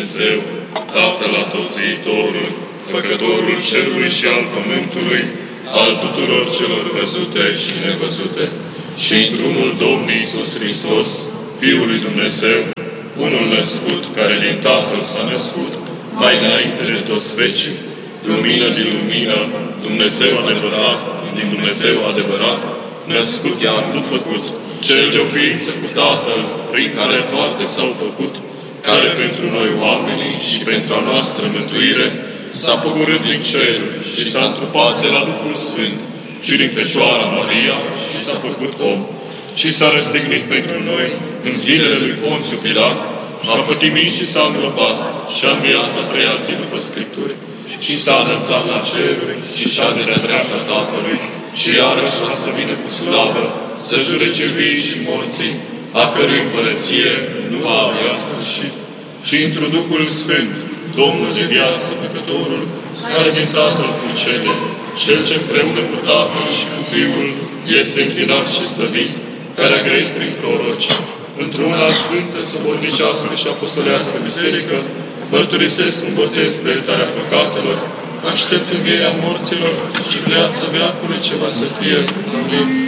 Dumnezeu, Tatăl Atotziitorul, Făcătorul cerului și al pământului, al tuturor celor văzute și nevăzute, și într-unul Domnul Iisus Hristos, Fiul lui Dumnezeu, unul născut, care din Tatăl s-a născut, mai înainte de toți vecii, lumină din lumină, Dumnezeu adevărat, din Dumnezeu adevărat, născut iar nu făcut, cel ce-o ființă cu Tatăl, prin care toate s-au făcut, care pentru noi oamenii și pentru a noastră mântuire s-a pogorât din ceruri și s-a întrupat de la Duhul Sfânt și din Fecioara Maria și s-a făcut om și s-a răstignit pentru noi în zilele lui Ponțiu Pilat, a pătimit și s-a îngropat și a înviat a treia zi după Scripturi și s-a înălțat la ceruri și șade de-a dreapta Tatălui și iarăși va să vină cu slavă să judece vii și morții, a cărui împărăție nu va avea sfârșit. Și într Duhul Sfânt, Domnul de viață, Făcătorul, care din Tatăl procede, Cel ce împreună cu Tatăl și cu Fiul este închinat și slăvit, care a grăit prin proroci, într-una sfântă, sobornicească și apostolească biserică, mărturisesc un botez pe iertarea păcatelor, aștept învierea morților și viața veacului ce va să fie. Amin.